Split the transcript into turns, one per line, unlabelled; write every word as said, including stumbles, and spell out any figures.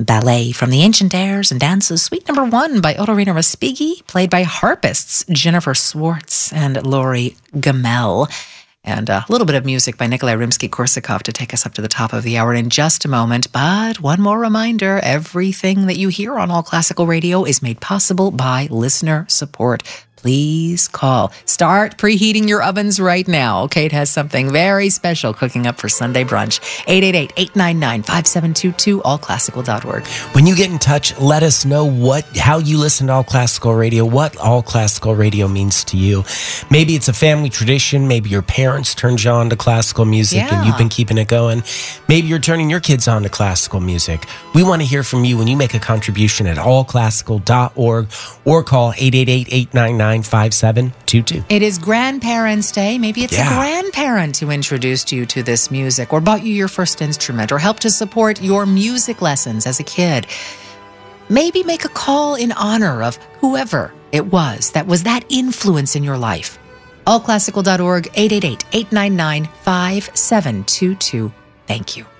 ballet from the ancient airs and dances, Suite Number One by Otorina Respighi, played by harpists Jennifer Swartz and Lori Gamel. And a little bit of music by Nikolai Rimsky-Korsakov to take us up to the top of the hour in just a moment. But one more reminder, everything that you hear on All Classical Radio is made possible by listener support. Please call. Start preheating your ovens right now. Kate has something very special cooking up for Sunday brunch. eight eight eight, eight nine nine, five seven two two, all classical dot org.
When you get in touch, let us know what how you listen to All Classical Radio, what All Classical Radio means to you. Maybe it's a family tradition. Maybe your parents turned you on to classical music
Yeah.
and you've been keeping it going. Maybe you're turning your kids on to classical music. We want to hear from you when you make a contribution at all classical dot org or call eight eight eight, eight nine nine, five seven two two.
It is Grandparents' Day. Maybe it's
Yeah.
a grandparent who introduced you to this music or bought you your first instrument or helped to support your music lessons as a kid. Maybe make a call in honor of whoever it was that was that influence in your life. all classical dot org, eight eight eight, eight nine nine, five seven two two. Thank you.